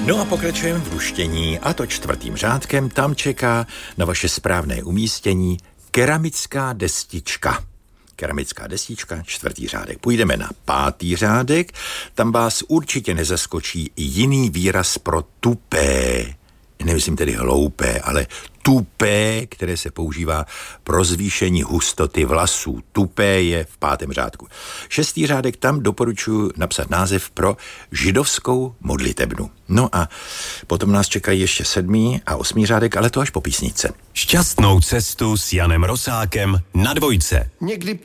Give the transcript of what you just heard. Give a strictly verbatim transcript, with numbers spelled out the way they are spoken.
No a pokračujeme v luštění, a to čtvrtým řádkem. Tam čeká na vaše správné umístění keramická destička. Keramická destička, čtvrtý řádek. Půjdeme na pátý řádek, tam vás určitě nezaskočí jiný výraz pro tupé. Nemyslím tedy hloupé, ale tupé, které se používá pro zvýšení hustoty vlasů. Tupé je v pátém řádku. Šestý řádek, tam doporučuji napsat název pro židovskou modlitebnu. No a potom nás čekají ještě sedmý a osmý řádek, ale to až po písničce. Šťastnou cestu s Janem Rosákem na dvojce. Někdy